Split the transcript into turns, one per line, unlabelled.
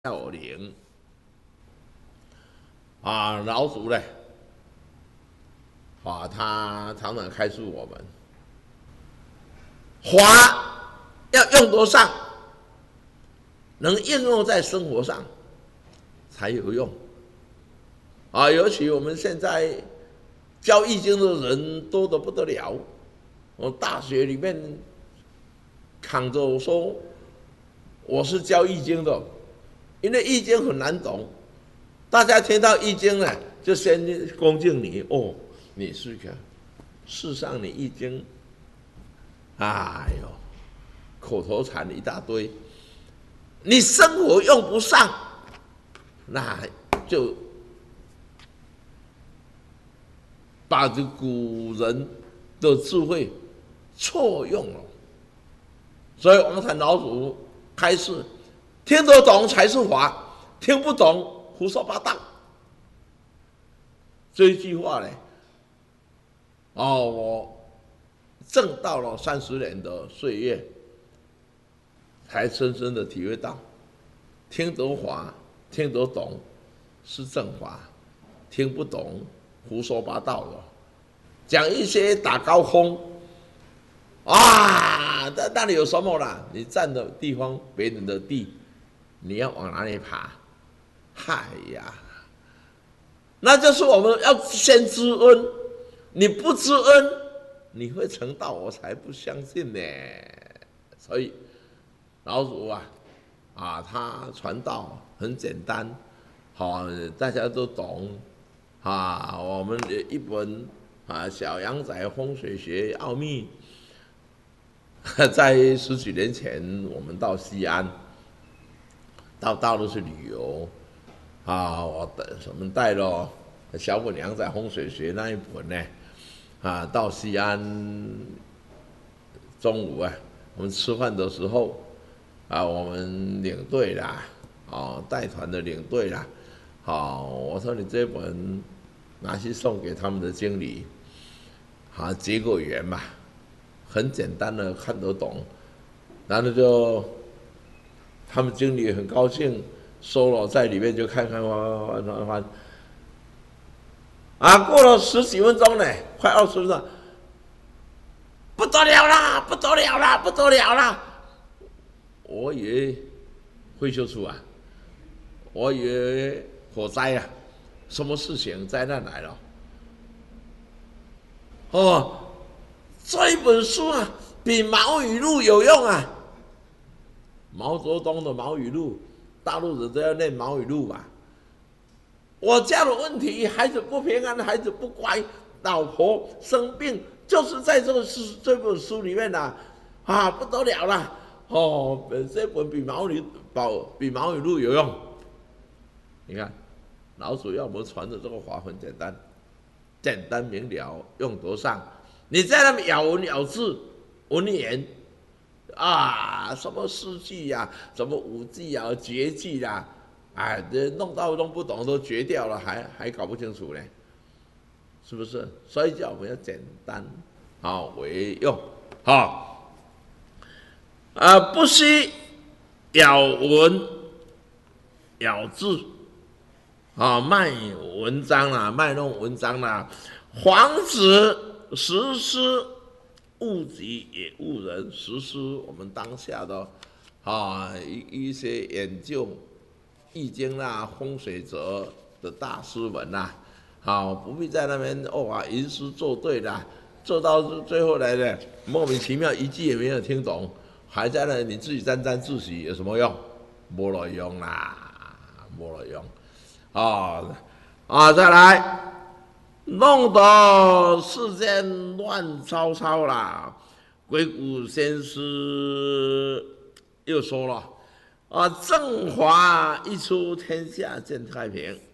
要灵老祖呢他常常开示我们，法要用得上，能应用在生活上才有用尤其我们现在教易经的人多得不得了，我大学里面扛着说我是教易经的，因为易经很难懂，大家听到易经呢，就先恭敬你哦，你是个世上你易经，哎呦，口头禅一大堆，你生活用不上，那就把这古人的智慧错用了。所以王禅老祖开示，听得懂才是法，听不懂胡说八道。这一句话呢，我挣到了30年的岁月，才深深的体会到，听得法、听得懂是正法，听不懂胡说八道了，讲一些打高空那里有什么啦？你站的地方，别人的地，你要往哪里爬？嗨呀！那就是我们要先知恩，你不知恩，你会成道，我才不相信呢。所以老祖他传道很简单，大家都懂我们一本小阳仔风水学奥秘，在10几年前，我们到西安，到大陆去旅游我们带了小本阳仔风水学那一本呢到西安，中午我们吃饭的时候我们领队啦带团的领队啦我说你这本拿去送给他们的经理结个缘嘛，很简单的看得懂，然后就他们经理很高兴，收了在里面就看看翻过了10几分钟呢，快20分钟，不得了啦，不得了啦，不得了啦！我以为会修出我以为火灾什么事情灾难来了这一本书比毛语录有用毛泽东的毛语录，大陆人都要念毛语录嘛。我家的问题，孩子不平安，孩子不乖，老婆生病，就是在这本书里面不得了了这本比毛语录有用。你看，老祖要我们传的这个法很简单，简单明了，用得上。你在那边咬文咬字、文言什么诗句什么五句绝句弄到弄不懂都绝掉了，还搞不清楚呢，是不是？所以叫我们要简单为用不需咬文咬字卖文章卖弄文章防止实施误己也误人，实施我们当下的一些研究易经风水哲的大师们不必在那边吟诗作对做到最后来的莫名其妙一句也没有听懂，还在那你自己沾沾自喜，有什么用？没了用没了用再来，弄得世间乱糟糟啦。鬼谷先师又说了正法一出，天下见太平。